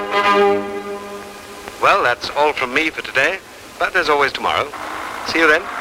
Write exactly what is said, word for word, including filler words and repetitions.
Well, that's all from me for today, but there's always tomorrow. See you then.